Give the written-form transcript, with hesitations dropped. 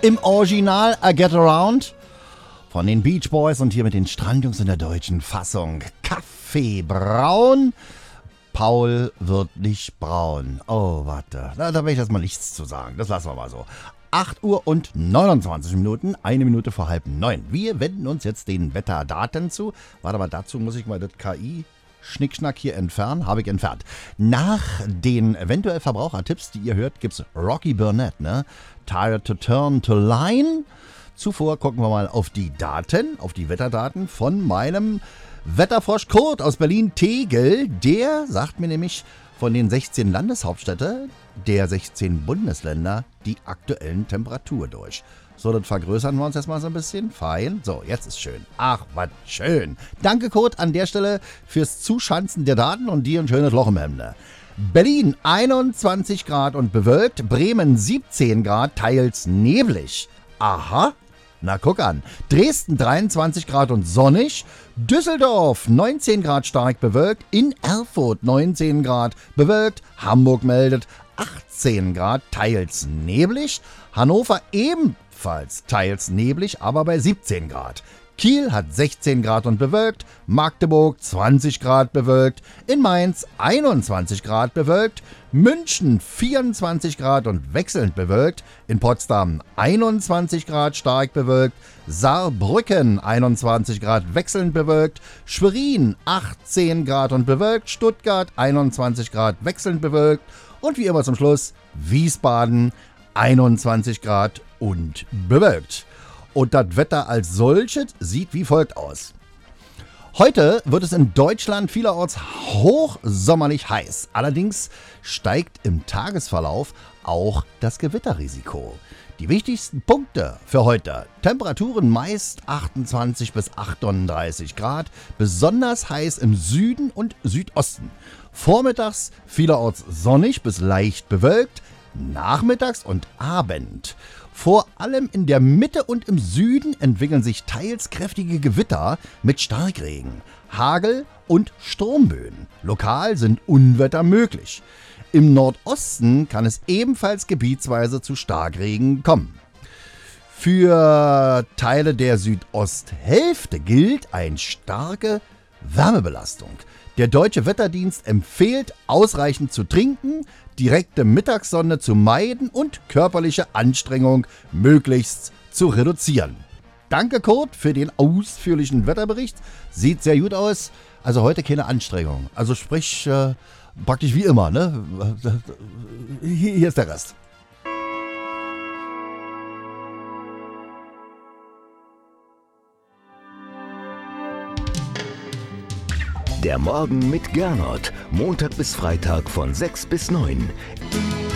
Im Original I Get Around von den Beach Boys und hier mit den Strandjungs in der deutschen Fassung. Kaffee braun, Paul wird nicht braun. Oh, warte, da will ich jetzt mal nichts zu sagen. Das lassen wir mal so. 8 Uhr und 29 Minuten, 1 Minute vor 8:30. Wir wenden uns jetzt den Wetterdaten zu. Warte mal, dazu muss ich mal das KI-Schnickschnack hier entfernen. Habe ich entfernt. Nach den eventuell Verbrauchertipps, die ihr hört, gibt's Rocky Burnett, ne? Tired to Turn to Line. Zuvor gucken wir mal auf die Daten, auf die Wetterdaten von meinem Wetterfrosch Kurt aus Berlin-Tegel. Der sagt mir nämlich von den 16 Landeshauptstädten der 16 Bundesländer die aktuellen Temperatur durch. So, das vergrößern wir uns jetzt mal so ein bisschen. Fein. So, jetzt ist schön. Ach, was schön. Danke, Kurt, an der Stelle fürs Zuschanzen der Daten und dir ein schönes Loch im Hemde. Berlin 21 Grad und bewölkt, Bremen 17 Grad, teils neblig. Aha. Na, guck an. Dresden 23 Grad und sonnig. Düsseldorf 19 Grad stark bewölkt. In Erfurt 19 Grad bewölkt. Hamburg meldet 18 Grad, teils neblig. Hannover ebenfalls teils neblig, aber bei 17 Grad. Kiel hat 16 Grad und bewölkt. Magdeburg 20 Grad bewölkt. In Mainz 21 Grad bewölkt. München 24 Grad und wechselnd bewölkt. In Potsdam 21 Grad stark bewölkt. Saarbrücken 21 Grad wechselnd bewölkt. Schwerin 18 Grad und bewölkt. Stuttgart 21 Grad wechselnd bewölkt. Und wie immer zum Schluss Wiesbaden 21 Grad und bewölkt. Und das Wetter als solches sieht wie folgt aus. Heute wird es in Deutschland vielerorts hochsommerlich heiß. Allerdings steigt im Tagesverlauf auch das Gewitterrisiko. Die wichtigsten Punkte für heute: Temperaturen meist 28 bis 38 Grad, besonders heiß im Süden und Südosten. Vormittags vielerorts sonnig bis leicht bewölkt, nachmittags und Abend. Vor allem in der Mitte und im Süden entwickeln sich teils kräftige Gewitter mit Starkregen, Hagel und Sturmböen. Lokal sind Unwetter möglich. Im Nordosten kann es ebenfalls gebietsweise zu Starkregen kommen. Für Teile der Südosthälfte gilt eine starke Wärmebelastung. Der Deutsche Wetterdienst empfiehlt, ausreichend zu trinken, direkte Mittagssonne zu meiden und körperliche Anstrengung möglichst zu reduzieren. Danke, Kurt, für den ausführlichen Wetterbericht. Sieht sehr gut aus. Also heute keine Anstrengung. Also sprich, praktisch wie immer, ne? Hier ist der Rest. Der Morgen mit Gernot. Montag bis Freitag von 6 bis 9.